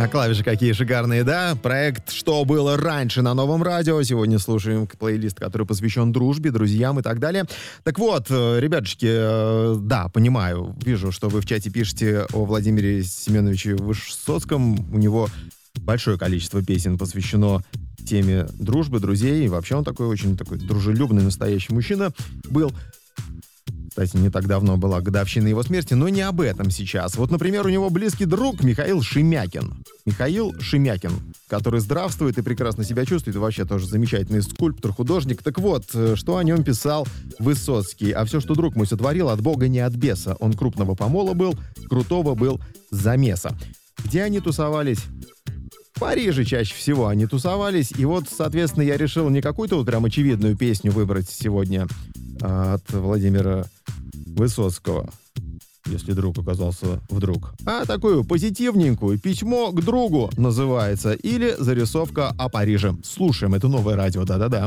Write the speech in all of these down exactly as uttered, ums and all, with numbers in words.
А клавиши какие шикарные, да? Проект «Что было раньше» на Новом радио. Сегодня слушаем плейлист, который посвящен дружбе, друзьям и так далее. Так вот, ребятушки, да, понимаю, вижу, что вы в чате пишете о Владимире Семеновиче Высоцком. У него большое количество песен посвящено теме дружбы, друзей. И вообще он такой очень такой дружелюбный, настоящий мужчина был. Кстати, не так давно была годовщина его смерти, но не об этом сейчас. Вот, например, у него близкий друг Михаил Шемякин. Михаил Шемякин, который здравствует и прекрасно себя чувствует, и вообще тоже замечательный скульптор, художник. Так вот, что о нем писал Высоцкий. А все, что друг мой сотворил, от бога не от беса. Он крупного помола был, крутого был замеса. Где они тусовались? В Париже чаще всего они тусовались. И вот, соответственно, я решил не какую-то вот прям очевидную песню выбрать сегодня от Владимира Высоцкого, если друг оказался вдруг, а такую позитивненькую «Письмо к другу» называется, или «Зарисовка о Париже». Слушаем, это новое радио, да-да-да.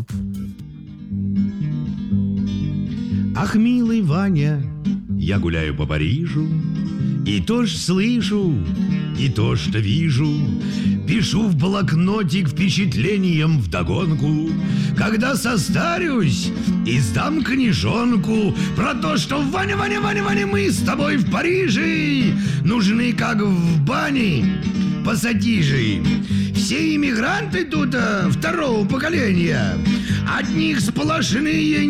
Ах, милый Ваня, я гуляю по Парижу, и то ж слышу, и то, что вижу, пишу в блокнотик впечатлением вдогонку. Когда состарюсь, издам книжонку про то, что Ваня, Ваня, Ваня, Ваня, мы с тобой в Париже нужны, как в бане пассатижи. Все иммигранты тут а, второго поколения, от них сплошные